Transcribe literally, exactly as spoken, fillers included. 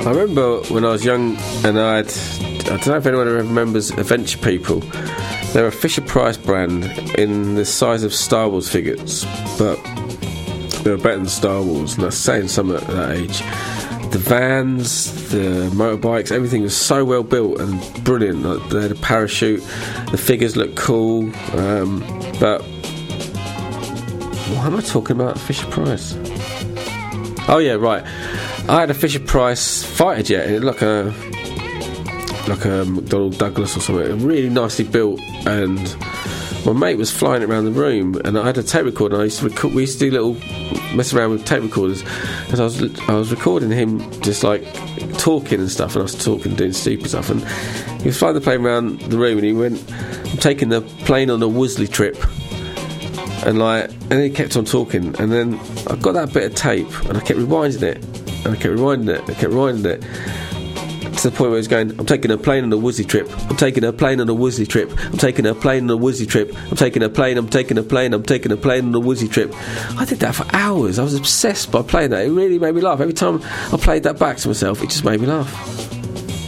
I remember when I was young and I had, I don't know if anyone remembers Adventure People. They're a Fisher-Price brand in the size of Star Wars figures, but they were better than Star Wars, and I was saying some at that age. The vans, the motorbikes, everything was so well built and brilliant. Like, they had a parachute, the figures looked cool, um, but why am I talking about Fisher-Price? Oh yeah, right. I had a Fisher-Price fighter jet, and it looked like a like a McDonnell Douglas or something, really nicely built, and my mate was flying it around the room, and I had a tape recorder, and I used to record, we used to do little mess around with tape recorders, and I was I was recording him just like talking and stuff, and I was talking, doing stupid stuff, and he was flying the plane around the room, and he went, I'm taking the plane on a Worsley trip, and like, and he kept on talking, and then I got that bit of tape, and I kept rewinding it, and I kept rewinding it, I kept rewinding it, to the point where he's going, I'm taking a plane on a Worsley trip, I'm taking a plane on a Worsley trip, I'm taking a plane on a Worsley trip, I'm taking a plane, I'm taking a plane, I'm taking a plane on a Worsley trip. I did that for hours. I was obsessed by playing that. It really made me laugh. Every time I played that back to myself, it just made me laugh.